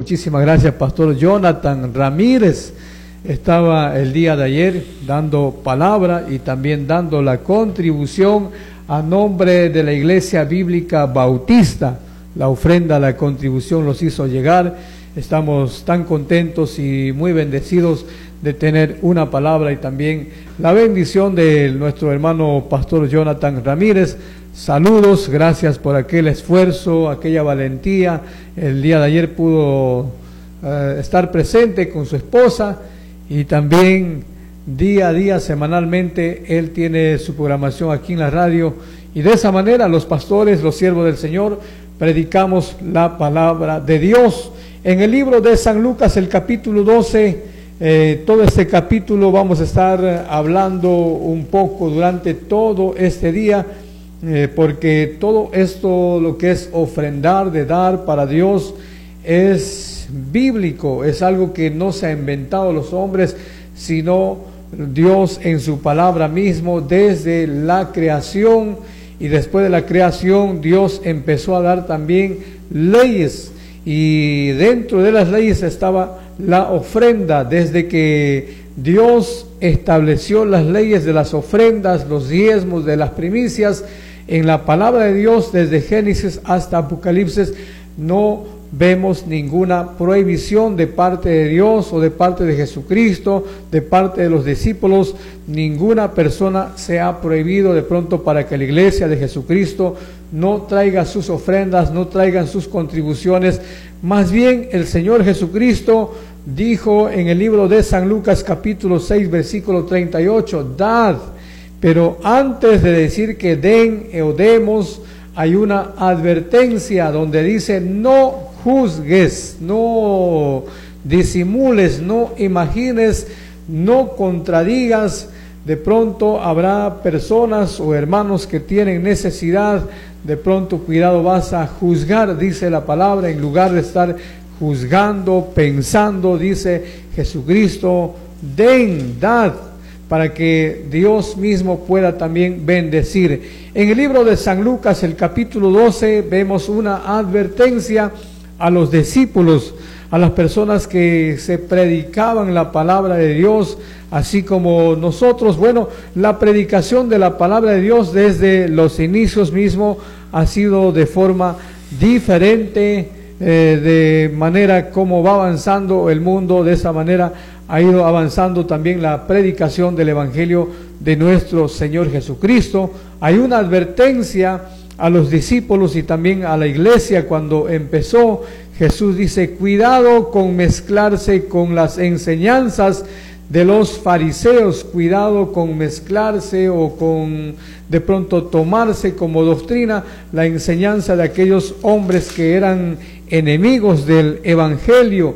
Muchísimas gracias, Pastor Jonathan Ramírez. Estaba el día de ayer dando palabra y también dando la contribución a nombre de la Iglesia Bíblica Bautista. La ofrenda, la contribución los hizo llegar. Estamos tan contentos y muy bendecidos de tener una palabra y también la bendición de nuestro hermano Pastor Jonathan Ramírez. Saludos, gracias por aquel esfuerzo, aquella valentía. El día de ayer pudo estar presente con su esposa y también día a día, semanalmente, él tiene su programación aquí en la radio y de esa manera los pastores, los siervos del Señor, predicamos la palabra de Dios. En el libro de San Lucas, el capítulo 12, todo este capítulo vamos a estar hablando un poco durante todo este día, porque todo esto, lo que es ofrendar, de dar para Dios, es bíblico, es algo que no se ha inventado los hombres, sino Dios en su palabra mismo, desde la creación, y después de la creación Dios empezó a dar también leyes, y dentro de las leyes estaba la ofrenda. Desde que Dios estableció las leyes de las ofrendas, los diezmos, de las primicias, en la palabra de Dios, desde Génesis hasta Apocalipsis, no vemos ninguna prohibición de parte de Dios o de parte de Jesucristo, de parte de los discípulos. Ninguna persona se ha prohibido de pronto para que la iglesia de Jesucristo no traiga sus ofrendas, no traigan sus contribuciones. Más bien el Señor Jesucristo dijo en el libro de San Lucas capítulo 6 versículo 38, dad. Pero antes de decir que den o demos, hay una advertencia donde dice no juzgues, no disimules, no imagines, no contradigas. De pronto habrá personas o hermanos que tienen necesidad, de pronto cuidado, vas a juzgar, dice la palabra, en lugar de estar juzgando, pensando, dice Jesucristo, den, dad, para que Dios mismo pueda también bendecir. En el libro de San Lucas, el capítulo 12, vemos una advertencia a los discípulos, a las personas que se predicaban la palabra de Dios, así como nosotros. Bueno, la predicación de la palabra de Dios desde los inicios mismo ha sido de forma diferente, de manera como va avanzando el mundo, de esa manera ha ido avanzando también la predicación del Evangelio de nuestro Señor Jesucristo. Hay una advertencia a los discípulos y también a la iglesia cuando empezó. Jesús dice, cuidado con mezclarse con las enseñanzas de los fariseos, cuidado con mezclarse o con de pronto tomarse como doctrina la enseñanza de aquellos hombres que eran enemigos del Evangelio,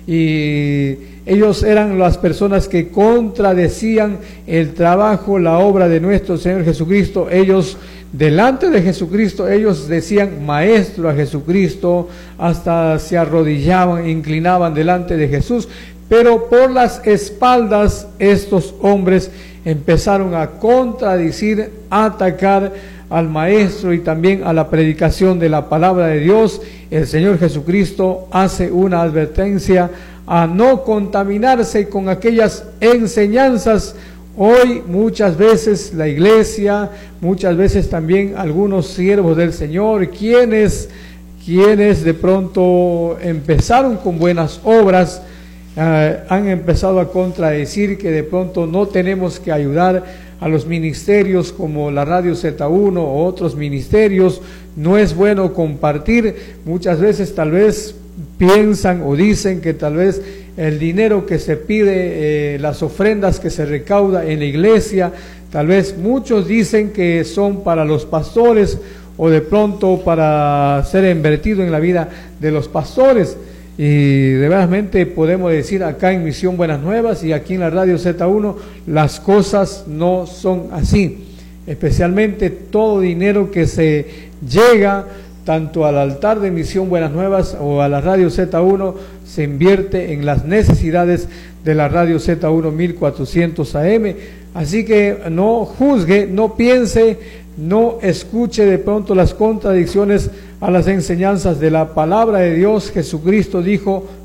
y ellos eran las personas que contradecían el trabajo, la obra de nuestro Señor Jesucristo. Ellos, delante de Jesucristo, ellos decían maestro a Jesucristo, hasta se arrodillaban, inclinaban delante de Jesús, pero por las espaldas estos hombres empezaron a contradecir, a atacar al maestro y también a la predicación de la palabra de Dios. El Señor Jesucristo hace una advertencia a no contaminarse con aquellas enseñanzas. Hoy muchas veces la iglesia, muchas veces también algunos siervos del Señor, quienes de pronto empezaron con buenas obras, han empezado a contradecir que de pronto no tenemos que ayudar a los ministerios como la Radio Z1 o otros ministerios, no es bueno compartir. Muchas veces tal vez piensan o dicen que tal vez el dinero que se pide, las ofrendas que se recauda en la iglesia, tal vez muchos dicen que son para los pastores o de pronto para ser invertido en la vida de los pastores. Y de verdaderamente podemos decir acá en Misión Buenas Nuevas y aquí en la Radio Z1, las cosas no son así. Especialmente todo dinero que se llega tanto al altar de Misión Buenas Nuevas o a la Radio Z1 se invierte en las necesidades de la Radio Z1 1400 AM. Así que no juzgue, no piense, no escuche de pronto las contradicciones a las enseñanzas de la palabra de Dios. Jesucristo dijo,